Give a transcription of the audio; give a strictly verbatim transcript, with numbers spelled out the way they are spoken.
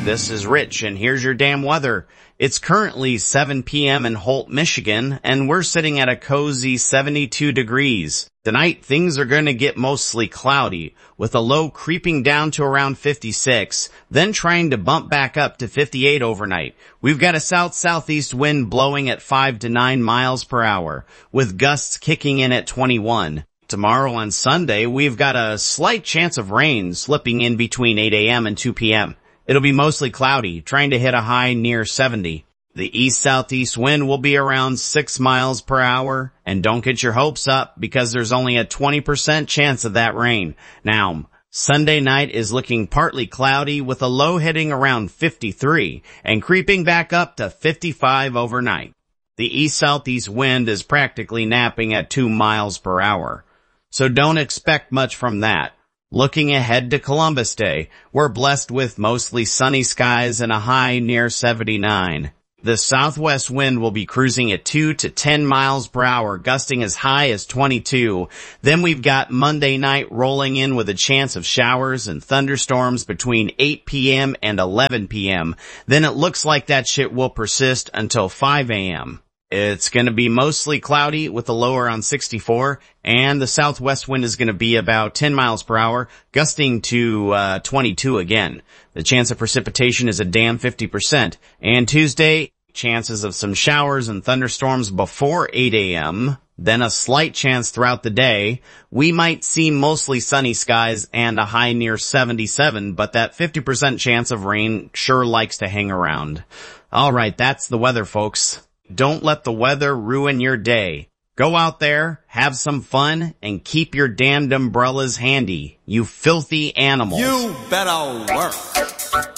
This is Rich, and here's your damn weather. It's currently seven p.m. in Holt, Michigan, and we're sitting at a cozy seventy-two degrees. Tonight, things are going to get mostly cloudy, with a low creeping down to around fifty-six, then trying to bump back up to fifty-eight overnight. We've got a south-southeast wind blowing at five to nine miles per hour, with gusts kicking in at twenty-one. Tomorrow on Sunday, we've got a slight chance of rain slipping in between eight a.m. and two p.m. It'll be mostly cloudy, trying to hit a high near seventy. The east-southeast wind will be around six miles per hour, and don't get your hopes up because there's only a twenty percent chance of that rain. Now, Sunday night is looking partly cloudy with a low hitting around fifty-three and creeping back up to fifty-five overnight. The east-southeast wind is practically napping at two miles per hour, so don't expect much from that. Looking ahead to Columbus Day, we're blessed with mostly sunny skies and a high near seventy-nine. The southwest wind will be cruising at two to ten miles per hour, gusting as high as twenty-two. Then we've got Monday night rolling in with a chance of showers and thunderstorms between eight p.m. and eleven p.m. Then it looks like that shit will persist until five a.m. It's going to be mostly cloudy with a low around sixty-four, and the southwest wind is going to be about ten miles per hour, gusting to uh, twenty-two again. The chance of precipitation is a damn fifty percent. And Tuesday, chances of some showers and thunderstorms before eight a.m., then a slight chance throughout the day. We might see mostly sunny skies and a high near seventy-seven, but that fifty percent chance of rain sure likes to hang around. All right, that's the weather, folks. Don't let the weather ruin your day. Go out there, have some fun, and keep your damned umbrellas handy, you filthy animals. You better work.